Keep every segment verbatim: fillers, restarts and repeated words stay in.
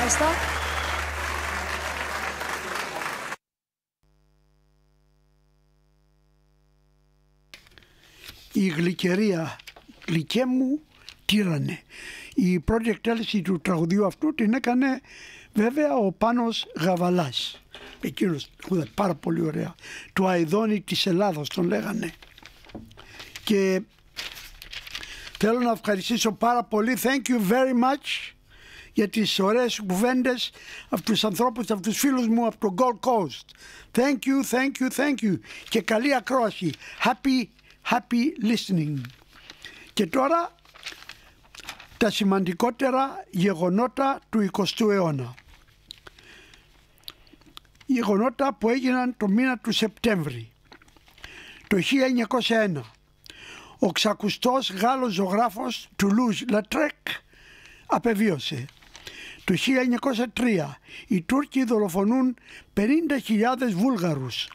Μάλιστα. Η γλυκερία, γλυκέ μου τύρανε. Η πρώτη εκτέλεση του τραγουδιού αυτού την έκανε βέβαια ο Πάνος Γαβαλάς. Εκείνος πάρα πολύ ωραία. Του Αηδόνη της Ελλάδος τον λέγανε. Και θέλω να ευχαριστήσω πάρα πολύ. Thank you very much για τις ωραίες κουβέντες από τους ανθρώπους, από τους φίλους μου από το Gold Coast. Thank you, thank you, thank you. Και καλή ακρόαση. Happy, happy listening. Και τώρα τα σημαντικότερα γεγονότα του εικοστού αιώνα. Γεγονότα που έγιναν το μήνα του Σεπτέμβρη. Το χίλια εννιακόσια ένα. Ο ξακουστός Γάλλος ζωγράφος Τουλούζ Λατρέκ απεβίωσε. Το χίλια εννιακόσια τρία οι Τούρκοι δολοφονούν πενήντα χιλιάδες Βούλγαρους.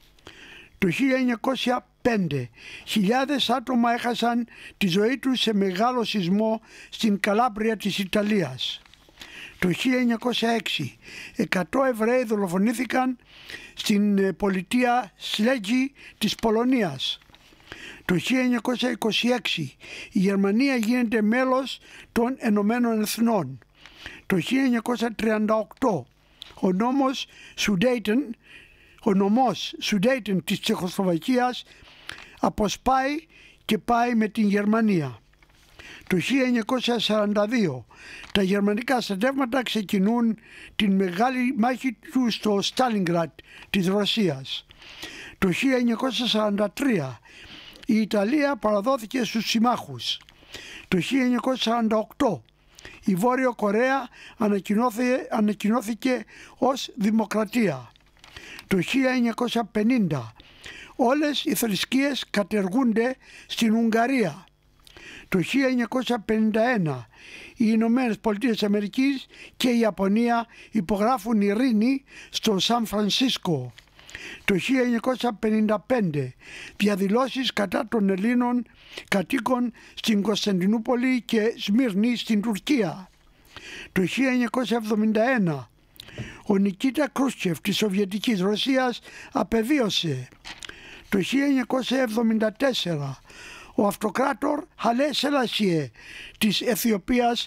Το χίλια εννιακόσια πέντε χιλιάδες άτομα έχασαν τη ζωή τους σε μεγάλο σεισμό στην Καλάμπρια της Ιταλίας. Το χίλια εννιακόσια έξι εκατό Εβραίοι δολοφονήθηκαν στην πολιτεία Σλέτζι της Πολωνίας. Το χίλια εννιακόσια είκοσι έξι η Γερμανία γίνεται μέλος των Ενωμένων Εθνών. Το χίλια εννιακόσια τριάντα οκτώ ο νόμος Σουντέιτεν, ο νομός Σουντέιτεν της Τσεχοσλοβακίας αποσπάει και πάει με την Γερμανία. Το χίλια εννιακόσια σαράντα δύο τα γερμανικά στρατεύματα ξεκινούν την μεγάλη μάχη του στο Στάλινγκραντ της Ρωσίας. Το χίλια εννιακόσια σαράντα τρία η Ιταλία παραδόθηκε στους συμμάχους. Το χίλια εννιακόσια σαράντα οκτώ η Βόρειο Κορέα ανακοινώθηκε, ανακοινώθηκε ως δημοκρατία. Το χίλια εννιακόσια πενήντα όλες οι θρησκείες κατεργούνται στην Ουγγαρία. Το χίλια εννιακόσια πενήντα ένα οι Ηνωμένες Πολιτείες Αμερικής και η Ιαπωνία υπογράφουν ειρήνη στο Σαν Φρανσίσκο. Το χίλια εννιακόσια πενήντα πέντε διαδηλώσεις κατά των Ελλήνων κατοίκων στην Κωνσταντινούπολη και Σμύρνη στην Τουρκία. Το χίλια εννιακόσια εβδομήντα ένα ο Νικίτα Κρούστσεφ της Σοβιετικής Ρωσίας απεβίωσε. Το χίλια εννιακόσια εβδομήντα τέσσερα ο αυτοκράτορ Χαλέ Σελασιέ της Αιθιοπίας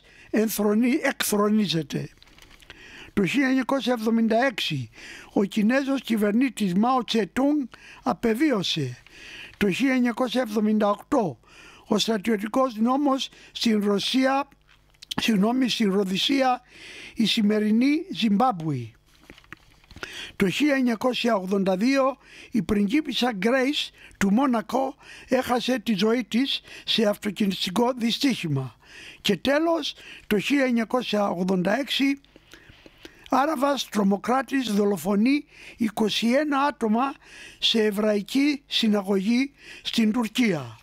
εκθρονίζεται. Το χίλια εννιακόσια εβδομήντα έξι ο Κινέζος κυβερνήτης Μάο Τσετούγκ απεβίωσε. Το χίλια εννιακόσια εβδομήντα οκτώ ο στρατιωτικός νόμος στην Ρωσία, συγγνώμη, στην Ροδυσία, η σημερινή Ζιμπάμπουη. Το χίλια εννιακόσια ογδόντα δύο η πριγκίπισσα Γκρέις του Μόνακο έχασε τη ζωή της σε αυτοκινηστικό δυστύχημα. Και τέλος το χίλια εννιακόσια ογδόντα έξι Άραβας τρομοκράτης δολοφονεί είκοσι ένα άτομα σε εβραϊκή συναγωγή στην Τουρκία.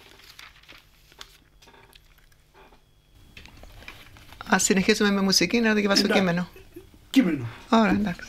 Ας συνεχίσουμε με μουσική, να διαβάσω το κείμενο. Κείμενο. Ωραία, εντάξει.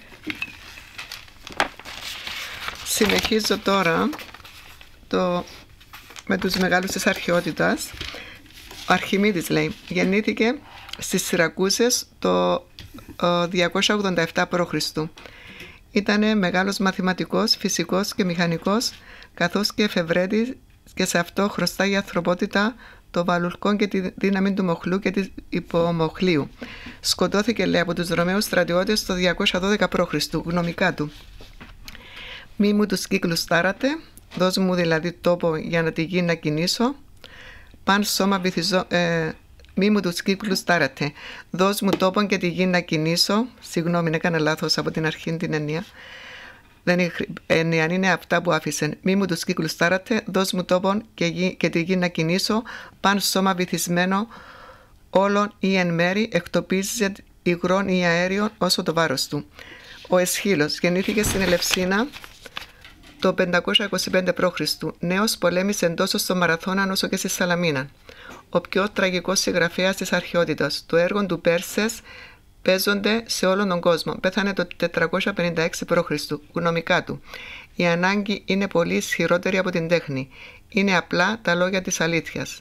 Συνεχίζω τώρα το, με τους μεγάλους της αρχαιότητας. Ο Αρχιμίδης, λέει, γεννήθηκε στις Σιρακούσες το διακόσια ογδόντα επτά π.Χ. Ήταν μεγάλος μαθηματικός, φυσικός και μηχανικός, καθώς και εφευρέτης, και σε αυτό χρωστάει η ανθρωπότητα το βαλουρκό και τη δύναμη του μοχλού και της υπομοχλίου. Σκοτώθηκε, λέει, από τους Ρωμαίους στρατιώτες το διακόσια δώδεκα π.Χ. γνωμικά του. Μη μου τους κύκλους τάρατε, δώσ' μου δηλαδή τόπο για να τη γη να κινήσω, παν σώμα βυθιζό, ε, μη μου τους κύκλους τάρατε, δώσ' μου τόπον και τη γη να κινήσω. Συγγνώμη, έκανα λάθος από την αρχή την ενία. Δεν είναι, ενία είναι αυτά που άφησε. Μη μου τους κύκλους τάρατε, δώσ' μου τόπον και, γη, και τη γη να κινήσω, παν σώμα βυθισμένο όλων ή εν μέρη, εκτοπίζεται υγρών ή αέριων όσο το βάρος του. Ο Εσχύλος γεννήθηκε στην Ελευσίνα το πεντακόσια είκοσι πέντε π.Χ. Νέος πολέμησε τόσο στο Μαραθώνα όσο και στη Σαλαμίνα. Ο πιο τραγικός συγγραφέας της αρχαιότητας. Το έργο του Πέρσες παίζονται σε όλον τον κόσμο. Πέθανε το τετρακόσια πενήντα έξι π.Χ. Γνωμικά του. Η ανάγκη είναι πολύ ισχυρότερη από την τέχνη. Είναι απλά τα λόγια της αλήθειας.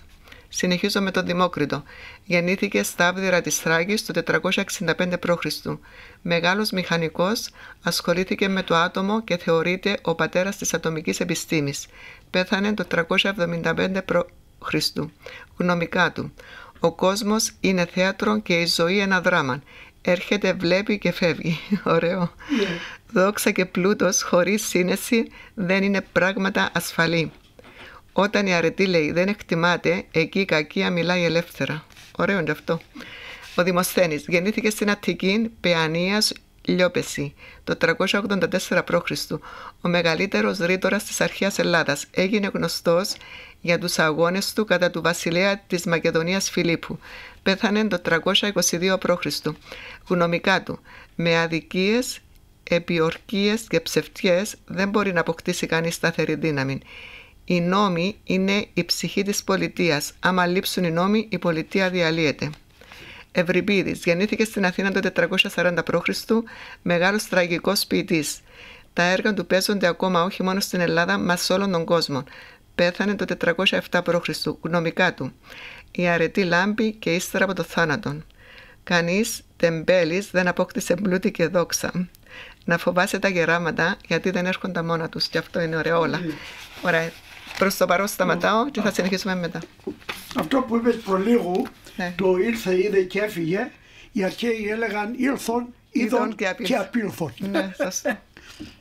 Συνεχίζω με τον Δημόκριτο. Γεννήθηκε στα Άβδυρα της Θράκης το τετρακόσια εξήντα πέντε π.Χ. Μεγάλος μηχανικός, ασχολήθηκε με το άτομο και θεωρείται ο πατέρας της ατομικής επιστήμης. Πέθανε το τριακόσια εβδομήντα πέντε π.Χ. Γνωμικά του. Ο κόσμος είναι θέατρο και η ζωή ένα δράμα. Έρχεται, βλέπει και φεύγει. Ωραίο. Yeah. Δόξα και πλούτος χωρίς σύνεση δεν είναι πράγματα ασφαλή. Όταν η αρετή, λέει, δεν εκτιμάται, εκεί η κακία μιλάει ελεύθερα. Ωραίο είναι αυτό. Ο Δημοσθένης γεννήθηκε στην Αττική Παιανίας Λιόπεση το τριακόσια ογδόντα τέσσερα π.Χ. Ο μεγαλύτερος ρήτορας της αρχαίας Ελλάδας. Έγινε γνωστός για τους αγώνες του κατά του βασιλέα της Μακεδονίας Φιλίππου. Πέθανε το τριακόσια είκοσι δύο π.Χ. Γνωμικά του. Με αδικίες, επιορκίες και ψευτιές δεν μπορεί να αποκτήσει κανείς σταθερή δύναμη. Οι νόμοι είναι η ψυχή της πολιτείας. Άμα λείψουν οι νόμοι, η πολιτεία διαλύεται. Ευρυπίδης γεννήθηκε στην Αθήνα το τετρακόσια σαράντα π.Χ. Μεγάλος τραγικός ποιητής. Τα έργα του παίζονται ακόμα όχι μόνο στην Ελλάδα, μα σε όλον τον κόσμο. Πέθανε το τετρακόσια επτά π.Χ. Γνωμικά του. Η αρετή λάμπει και ύστερα από το θάνατον. Κανείς τεμπέλης δεν απόκτησε πλούτη και δόξα. Να φοβάσαι τα γεράματα γιατί δεν έρχονται μόνα τους. Και αυτό είναι ωραίο όλα. Ωραία. Προς το παρόν σταματάω και θα συνεχίσουμε μετά. Αυτό που είπες προλίγου, ναι. Το ήρθε, είδε και έφυγε, οι αρχαίοι έλεγαν ήλθον, είδον και, και απήλθον. Ναι, σωστά.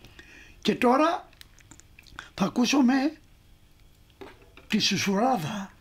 Και τώρα θα ακούσουμε τη Σουσουράδα.